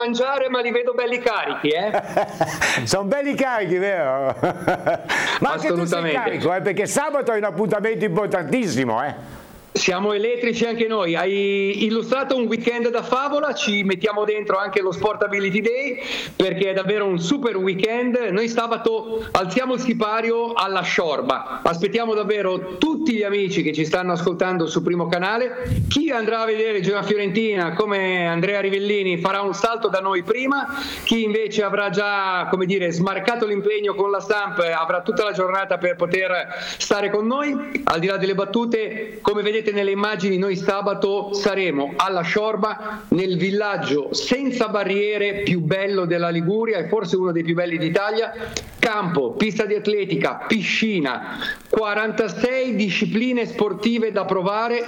mangiare, ma li vedo belli carichi, Sono belli carichi, vero? Ma anche tu sei carico, perché sabato è un appuntamento importantissimo, Siamo elettrici anche noi. Hai illustrato un weekend da favola, ci mettiamo dentro anche lo Sportability Day perché è davvero un super weekend. Noi sabato alziamo il sipario alla Sciorba, aspettiamo davvero tutti gli amici che ci stanno ascoltando su Primo Canale. Chi andrà a vedere Genoa Fiorentina come Andrea Rivellini farà un salto da noi prima, chi invece avrà già, come dire, smarcato l'impegno con la Samp avrà tutta la giornata per poter stare con noi. Al di là delle battute, come vedete nelle immagini, noi sabato saremo alla Sciorba, nel villaggio senza barriere più bello della Liguria e forse uno dei più belli d'Italia. Campo, pista di atletica, piscina, 46 discipline sportive da provare,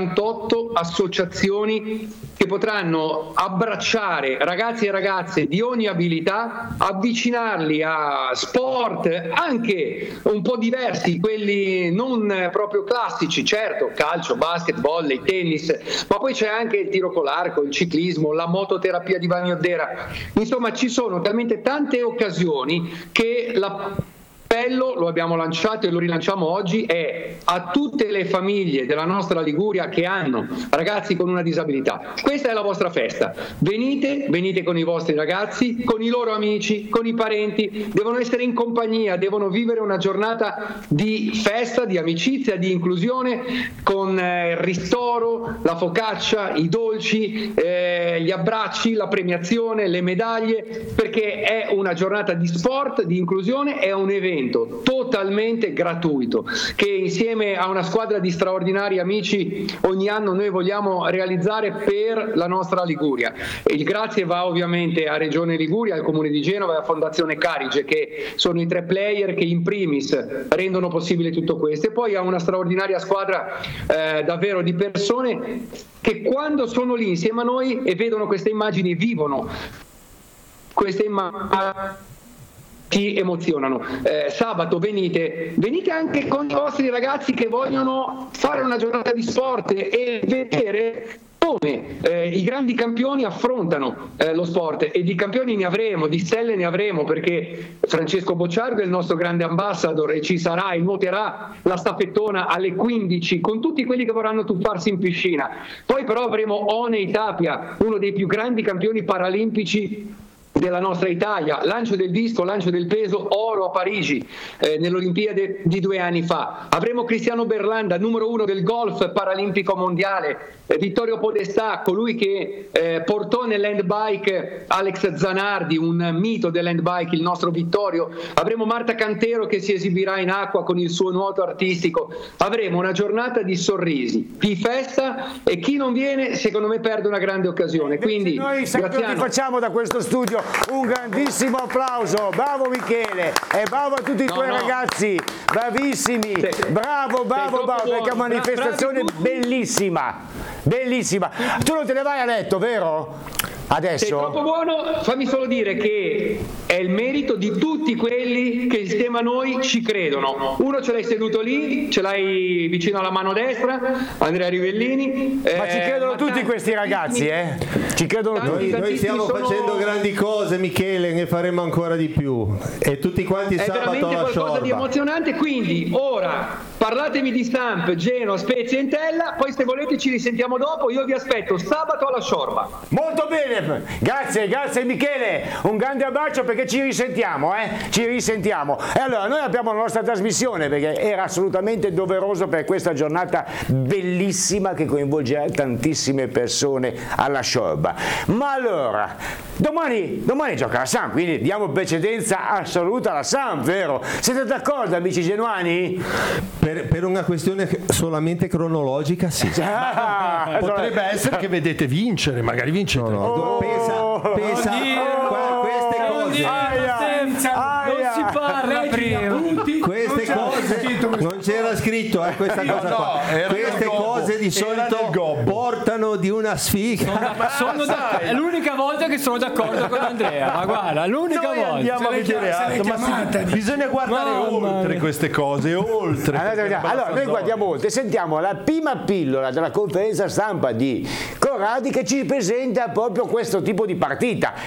88 associazioni che potranno abbracciare ragazzi e ragazze di ogni abilità, avvicinarli a sport anche un po' diversi, quelli non proprio classici, certo, calcio, basket, volley, tennis, ma poi c'è anche il tiro con l'arco, il ciclismo, la mototerapia di Bagnoddera. Insomma, ci sono talmente tante occasioni che l'appello, lo abbiamo lanciato e lo rilanciamo oggi, è a tutte le famiglie della nostra Liguria che hanno ragazzi con una disabilità. Questa è la vostra festa. Venite con i vostri ragazzi, con i loro amici, con i parenti, devono essere in compagnia, devono vivere una giornata di festa, di amicizia, di inclusione, con il ristoro, la focaccia, i dolci, gli abbracci, la premiazione, le medaglie, perché è una giornata di sport, di inclusione, è un evento totalmente gratuito che insieme a una squadra di straordinari amici ogni anno noi vogliamo realizzare per la nostra Liguria. Il grazie va ovviamente a Regione Liguria, al Comune di Genova e a Fondazione Carige, che sono i tre player che in primis rendono possibile tutto questo, e poi a una straordinaria squadra davvero di persone che quando sono lì insieme a noi e vedono queste immagini, vivono queste immagini, ci emozionano. Sabato venite anche con i vostri ragazzi che vogliono fare una giornata di sport e vedere come i grandi campioni affrontano lo sport, e di campioni ne avremo, di stelle ne avremo, perché Francesco Bocciardo è il nostro grande ambassador e ci sarà e nuoterà la staffettona alle 15 con tutti quelli che vorranno tuffarsi in piscina. Poi però avremo Oney Tapia, uno dei più grandi campioni paralimpici della nostra Italia, lancio del disco, lancio del peso, oro a Parigi nell'Olimpiade di 2 anni fa. Avremo Cristiano Berlanda, numero 1 del golf paralimpico mondiale, Vittorio Podestà, colui che portò nell'handbike Alex Zanardi, un mito dell'handbike, il nostro Vittorio. Avremo Marta Cantero che si esibirà in acqua con il suo nuoto artistico. Avremo una giornata di sorrisi, di festa, e chi non viene secondo me perde una grande occasione. Quindi noi ti facciamo da questo studio un grandissimo applauso. Bravo Michele e bravo a tutti i tuoi ragazzi, bravissimi, bravo, perché è una manifestazione bellissima. Tu non te ne vai a letto, vero? Adesso? Sei troppo buono, fammi solo dire che è il merito di tutti quelli che insieme a noi ci credono. Uno ce l'hai seduto lì, ce l'hai vicino alla mano destra, Andrea Rivellini. Ma ci credono tutti questi ragazzi, Ci credono tutti. Noi stiamo facendo grandi cose, Michele, ne faremo ancora di più. E tutti quanti sabato alla Sciorba. È veramente qualcosa di emozionante, quindi ora parlatemi di Samp, Genoa, Spezia e Entella, poi se volete ci risentiamo dopo, io vi aspetto sabato alla Sciorba. Molto bene. Grazie Michele, un grande abbraccio, perché ci risentiamo. E allora noi abbiamo la nostra trasmissione perché era assolutamente doveroso per questa giornata bellissima che coinvolgerà tantissime persone alla Sciorba. Ma allora, domani gioca la Samp, quindi diamo precedenza assoluta alla Samp, vero? Siete d'accordo, amici genuani? Per una questione solamente cronologica, sì. Potrebbe essere che vedete vincere, magari vincete. Pensa queste cose. Non si parla prima. Queste cose non c'era scritto questa cosa qua. Queste cose di solito portano di una sfiga. È l'unica volta che sono d'accordo con Andrea, ma guarda, l'unica volta. Andiamo a vedere altro, bisogna guardare oltre queste cose, oltre. Allora noi guardiamo oltre, sentiamo la prima pillola della conferenza stampa di Corradi che ci presenta proprio questo tipo di partita,